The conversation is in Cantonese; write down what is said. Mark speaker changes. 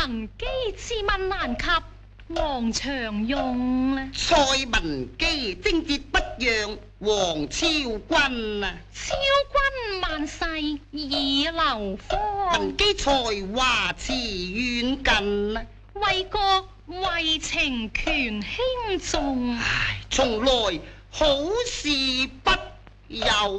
Speaker 1: 文姬自問難及皇長用啦。
Speaker 2: 蔡文姬貞節不讓王昭君啊！
Speaker 1: 昭君萬世已流芳，
Speaker 2: 文姬才華似遠近啊！
Speaker 1: 為國為情權輕重，
Speaker 2: 唉，從來好事不有。